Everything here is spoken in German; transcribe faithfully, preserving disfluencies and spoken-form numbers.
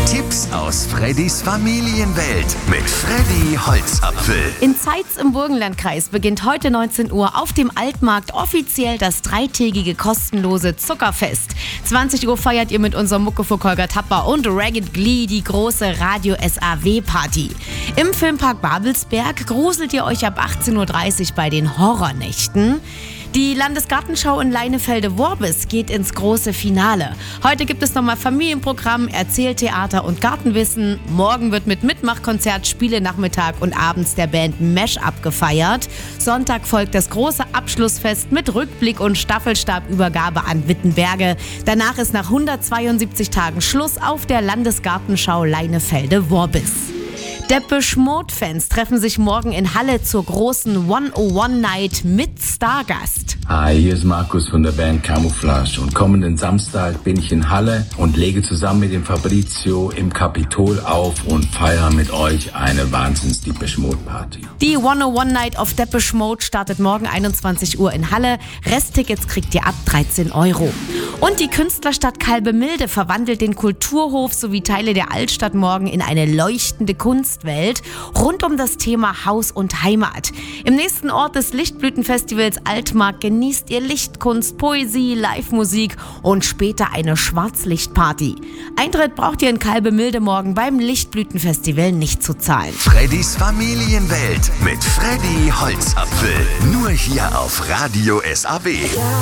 Tipps aus Freddys Familienwelt mit Freddy Holzapfel. In Zeitz im Burgenlandkreis beginnt heute neunzehn Uhr auf dem Altmarkt offiziell das dreitägige kostenlose Zuckerfest. zwanzig Uhr feiert ihr mit unserem Muckefuck Holger Tapper und Ragged Glee die große Radio-S A W-Party. Im Filmpark Babelsberg gruselt ihr euch ab achtzehn Uhr dreißig bei den Horrornächten. Die Landesgartenschau in Leinefelde-Worbis geht ins große Finale. Heute gibt es nochmal Familienprogramm, Erzähltheater und Gartenwissen. Morgen wird mit Mitmachkonzert, Spielenachmittag und abends der Band Mesh-Up gefeiert. Sonntag folgt das große Abschlussfest mit Rückblick und Staffelstabübergabe an Wittenberge. Danach ist nach hundertzweiundsiebzig Tagen Schluss auf der Landesgartenschau Leinefelde-Worbis. Depeche Mode-Fans treffen sich morgen in Halle zur großen hundertundeins Night mit Stargast. Hi, hier ist Markus von der Band Camouflage und kommenden Samstag bin ich in Halle und lege zusammen mit dem Fabrizio im Kapitol auf und feiere mit euch eine Wahnsinns-Depeche Mode-Party. Die hundertundeins Night of Depeche Mode startet morgen einundzwanzig Uhr in Halle. Resttickets kriegt ihr ab dreizehn Euro. Und die Künstlerstadt Kalbemilde verwandelt den Kulturhof sowie Teile der Altstadt morgen in eine leuchtende Kunstwelt rund um das Thema Haus und Heimat. Im nächsten Ort des Lichtblütenfestivals Altmark genießt ihr Lichtkunst, Poesie, Live-Musik und später eine Schwarzlichtparty. Eintritt braucht ihr in Kalbemilde morgen beim Lichtblütenfestival nicht zu zahlen. Freddys Familienwelt mit Freddy Holzapfel. Nur hier auf Radio S A W.